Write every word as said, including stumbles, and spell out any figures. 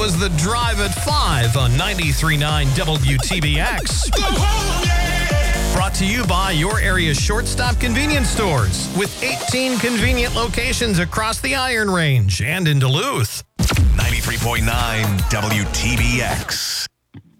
was The Drive at five on ninety-three point nine W T B X. Brought to you by your area's shortstop convenience stores with eighteen convenient locations across the Iron Range and in Duluth. ninety-three point nine W T B X.